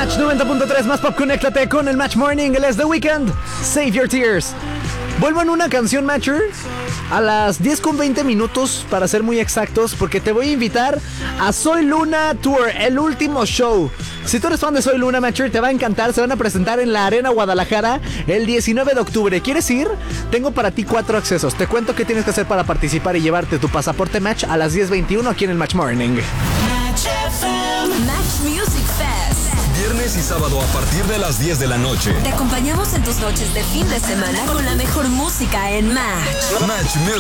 Match 90.3 más pop, conéctate con el Match Morning. Él es The Weeknd, Save Your Tears. Vuelvo en una canción, Matcher, a las 10:20 para ser muy exactos, porque te voy a invitar a Soy Luna Tour, el último show. Si tú eres fan de Soy Luna, Matcher, te va a encantar. Se van a presentar en la Arena Guadalajara el 19 de octubre. ¿Quieres ir? Tengo para ti 4 accesos. Te cuento qué tienes que hacer para participar y llevarte tu pasaporte Match a las 10:21 aquí en el Match Morning. Match Music Fest. Viernes y sábado a partir de las 10 de la noche. Te acompañamos en tus noches de fin de semana con la mejor música en Match. Match Music